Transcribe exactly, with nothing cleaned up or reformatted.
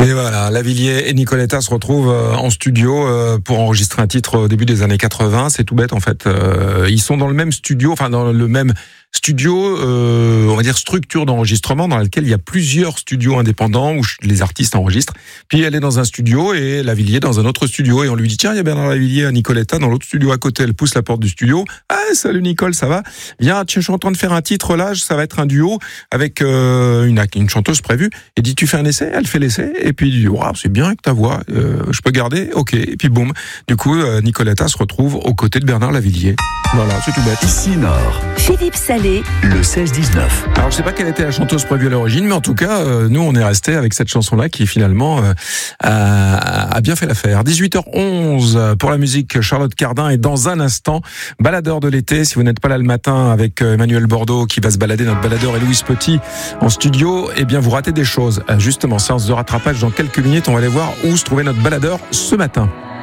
Et voilà, Lavilliers et Nicoletta se retrouvent en studio pour enregistrer un titre au début des années quatre-vingts. C'est tout bête en fait. Ils sont dans le même studio, enfin dans le même studio, euh, on va dire structure d'enregistrement dans laquelle il y a plusieurs studios indépendants où les artistes enregistrent. Puis elle est dans un studio et Lavilliers dans un autre studio et on lui dit tiens, il y a Bernard Lavilliers à Nicoletta dans l'autre studio à côté. Elle pousse la porte du studio. Ah salut Nicole, ça va? Viens, tiens, je suis en train de faire un titre là, ça va être un duo avec euh, une, une chanteuse prévue. Et dit tu fais un essai? Elle fait l'essai et puis il dit waouh c'est bien avec ta voix, euh, je peux garder? Ok. Et puis boum, du coup euh, Nicoletta se retrouve aux côtés de Bernard Lavilliers. Voilà, c'est tout bête. Ici Nord. Philippe Salé. Le seize dix-neuf. Alors je sais pas quelle était la chanteuse prévue à l'origine, mais en tout cas, euh, nous on est resté avec cette chanson-là qui finalement euh, a, a bien fait l'affaire. dix-huit heures onze pour la musique, Charlotte Cardin est dans un instant baladeur de l'été. Si vous n'êtes pas là le matin avec Emmanuel Bordeaux qui va se balader, notre baladeur et Louise Petit en studio, eh bien vous ratez des choses. Justement, séance de rattrapage dans quelques minutes, on va aller voir où se trouvait notre baladeur ce matin.